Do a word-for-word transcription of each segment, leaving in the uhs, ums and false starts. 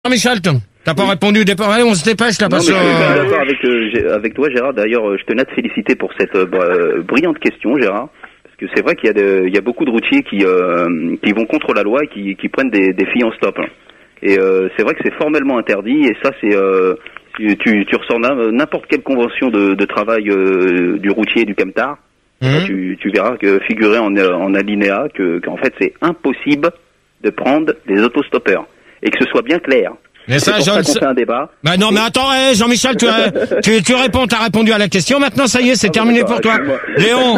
Jean-Michel, t'as pas répondu au départ. Allez, on se dépêche là. Non, parce mais je suis euh... d'accord avec, euh, avec toi, Gérard. D'ailleurs, je tenais à te féliciter pour cette euh, brillante question, Gérard. Parce que c'est vrai qu'il y a, de, il y a beaucoup de routiers qui, euh, qui vont contre la loi et qui, qui prennent des, des filles en stop. Et euh, c'est vrai que c'est formellement interdit. Et ça, c'est euh, tu, tu, tu ressors n'importe quelle convention de, de travail euh, du routier et du camtar. Mmh. Tu, tu verras que figurer en, en alinéa que qu'en fait c'est impossible de prendre des autostoppeurs et que ce soit bien clair. Mais ça, c'est pour Jean... ça qu'on fait un débat. Bah non, mais attends, hey, Jean-Michel, tu, tu, tu réponds, t'as répondu à la question. Maintenant, ça y est, c'est ah, terminé pour toi. Léon.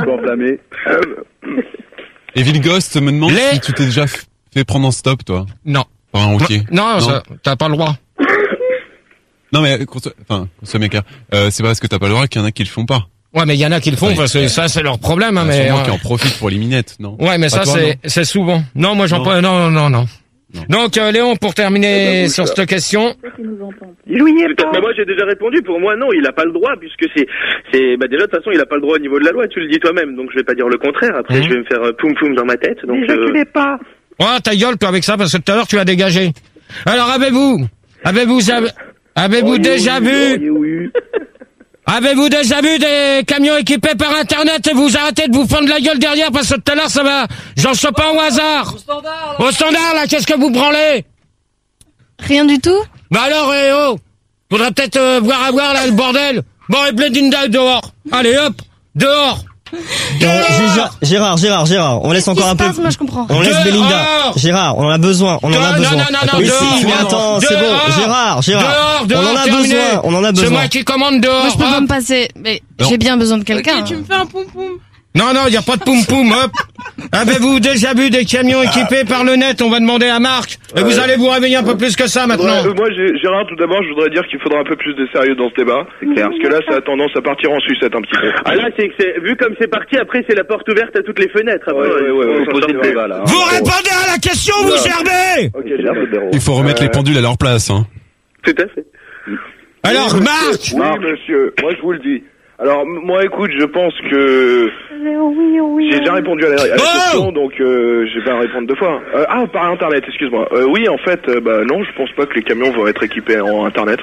Et Vilgost me demande Les... si tu t'es déjà fait prendre en stop, toi. Non. Par un routier. Non, non, ça, t'as pas le droit. Non, mais qu'on soit, enfin, qu'on soit bien clair, euh, c'est pas parce que t'as pas le droit qu'il y en a qui le font pas. Ouais, mais il y en a qui le font ouais, parce que ça c'est leur problème, hein, mais sûrement euh... qui en profitent pour les minettes, non? Ouais, mais pas ça toi, c'est c'est souvent. Non, moi j'en pas. Non, non, non. Non. Donc euh, Léon, pour terminer sur cette question. Mais moi j'ai déjà répondu. Pour moi, non, il a pas le droit puisque c'est c'est bah déjà de toute façon il a pas le droit au niveau de la loi. Tu le dis toi-même, donc je vais pas dire le contraire. Après, mmh. je vais me faire euh, poum poum dans ma tête. Donc. Mais je euh... pas. Ouais, ta gueule toi avec ça parce que tout à l'heure tu as dégagé. Alors avez-vous, avez-vous, avez-vous oh, déjà oui, vu? Oui, oui. Avez-vous déjà vu des camions équipés par Internet et vous arrêtez de vous fendre la gueule derrière parce que tout à l'heure ça va, j'en sais pas au hasard. Au standard, là. Au standard, là, qu'est-ce que vous branlez? Rien du tout? Bah alors, eh oh, faudrait peut-être euh, voir à voir là le bordel. Bon, et Bledinda dehors. Allez hop, dehors. Gérard, Gérard, Gérard, Gérard, on laisse encore un peu. Moi, je comprends. On laisse Belinda. Gérard, on en a besoin, on en a besoin. Non, non, non, non, oui, dehors. Si, mais attends, c'est bon. Gérard, Gérard. Dehors, dehors, on en a terminé. besoin, on en a besoin. C'est moi qui commande dehors. Moi, je peux pas me passer, mais j'ai bien besoin de quelqu'un. Ok, tu me fais un poum poum. Non, non, il y a pas de poum poum, hop. Avez-vous déjà vu des camions équipés par le net? On va demander à Marc. Et vous allez vous réveiller un peu plus que ça maintenant. Euh, moi, Gérard, tout d'abord, je voudrais dire qu'il faudra un peu plus de sérieux dans ce débat. C'est clair. Parce que là, ça a tendance à partir en sucette un petit peu. Ah là, c'est que c'est vu comme c'est parti. Après, c'est la porte ouverte à toutes les fenêtres. Après, ouais, ouais, ouais, ouais, faut poser le débat là. Vous répondez à la question, vous gerbez. Okay, il faut remettre euh... les pendules à leur place, hein. Tout à fait. Alors, Marc. Oui, monsieur. Moi, je vous le dis. Alors, moi, écoute, je pense que oui, oui, j'ai déjà répondu à la, à la oh question, donc euh, je vais pas répondre deux fois. Euh, ah, par Internet, excuse-moi. Euh, oui, en fait, euh, bah non, je pense pas que les camions vont être équipés en Internet.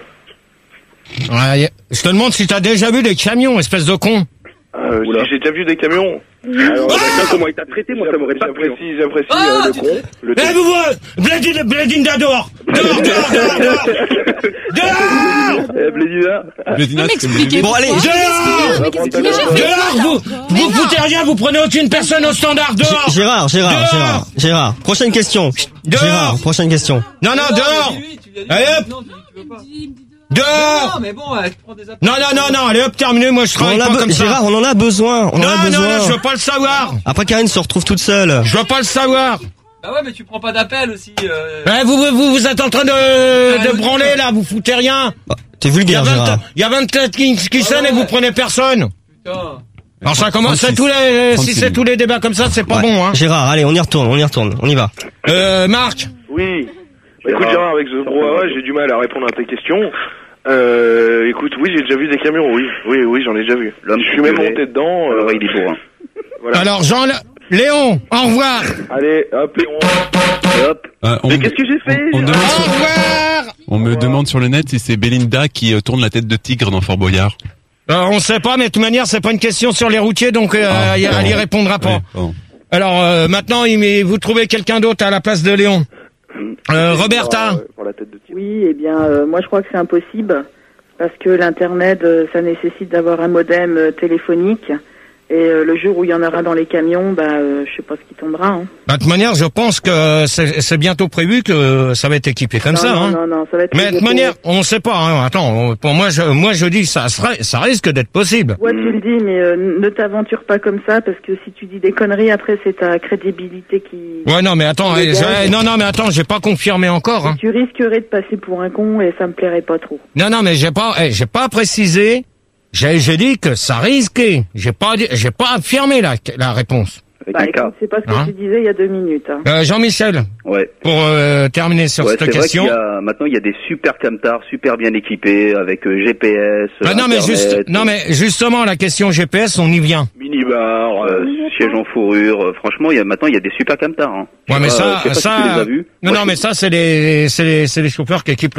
Ouais, je te demande si t'as déjà vu des camions, espèce de con. Euh, si j'ai déjà vu des camions. Alors, ah comment il t'a traité, moi ça m'aurait pas pris. J'apprécie, j'apprécie ah, euh, le con. Le eh, vous voyez, Bledinda, Bledinda dehors. Dehors, dehors, dehors, dehors. Dehors. Eh, Bledinda. Bledinda, c'est bon, allez, dehors. Dehors, vous, vous foutez rien, vous prenez aucune personne au standard, dehors. Gérard, Gérard, dehors. Gérard, Gérard, prochaine question. Dehors. Gérard, prochaine question. Non, non, dehors. Allez, hop. Dehors. Non, mais bon, euh, tu prends des non, non, non, non, allez hop, terminé, moi je travaille pas comme ça. Gérard, on en a besoin, on non, en a besoin. Non, non, je veux pas le savoir. Après, Karine se retrouve toute seule. Je veux pas le savoir. Bah ouais, mais tu prends pas d'appel aussi. Euh... Ouais, vous, vous, vous êtes en train de, ah, de branler là, vous foutez rien. Bah, t'es vulgaire, Gérard. Il y a vingt têtes qui, qui ah, sonnent ouais. Et vous prenez personne. Putain. Alors ça commence, c'est tous les, si c'est tous les débats comme ça, c'est pas ouais. Bon, hein. Gérard, allez, on y retourne, on y retourne, on y va. Euh, Marc. Oui. Bah, écoute, Gérard, avec ce brouhaha, j'ai du mal à répondre à tes questions. Euh, écoute, oui, j'ai déjà vu des camions, oui, oui, oui, j'en ai déjà vu. Je suis même monté dedans. Euh, il est beau, hein. Voilà. Alors, Jean, Léon, au revoir. Allez, hop, Léon. Hop. Euh, Mais qu'est-ce que j'ai fait? On, on, au revoir. On me demande sur le net si c'est Belinda qui euh, tourne la tête de tigre dans Fort Boyard. Euh, on sait pas, mais de toute manière, c'est pas une question sur les routiers, donc euh, ah, elle bon. y répondra pas. Ouais, bon. Alors, euh, maintenant, il, vous trouvez quelqu'un d'autre à la place de Léon. Euh, Roberta. Pour la tête de tigre. Oui, eh bien, euh, moi je crois que c'est impossible parce que l'internet, euh, ça nécessite d'avoir un modem euh, téléphonique et euh, le jour où il y en aura dans les camions, bah, euh, je sais pas ce qui tombera. Hein. Bah, de toute manière, je pense que c'est bientôt prévu que ça va être équipé comme non, ça. Non, hein. non, non, ça va être. Mais de toute manière, on sait pas. Hein. Attends, pour moi, je, moi je dis ça, serait, ça risque d'être possible. Ouais, tu le dis, mais euh, ne t'aventure pas comme ça parce que si tu dis des conneries, après c'est ta crédibilité qui. Ouais, non, mais attends, eh, non, non, mais attends, j'ai pas confirmé encore. Hein. Tu risquerais de passer pour un con et ça me plairait pas trop. Non, non, mais j'ai pas, eh, j'ai pas précisé. J'ai, j'ai dit que ça risquait. J'ai pas, j'ai pas affirmé la, la réponse. Bah, écoute, c'est pas ce que hein tu disais il y a deux minutes. Hein. Euh, Jean-Michel. Ouais. Pour euh, terminer sur ouais, cette question. Vrai qu'il y a, maintenant, il y a des super camtars, super bien équipés, avec euh, G P S. Bah, non, mais juste, non, mais justement, la question G P S, on y vient. minibar, euh, siège en fourrure. Euh, franchement, il y a maintenant il y a des super camtars. Hein. Ouais, mais pas, ça, je sais pas ça. si tu les as vus. Non, Moi, non, je... mais ça, c'est les, c'est les, c'est les chauffeurs qui équipent